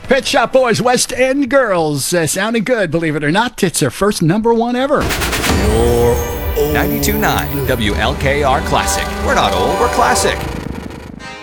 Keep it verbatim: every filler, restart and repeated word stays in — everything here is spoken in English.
Pet Shop Boys, West End Girls, uh, sounding good, believe it or not. It's their first number one ever. ninety-two point nine W L K R Classic. We're not old, we're classic.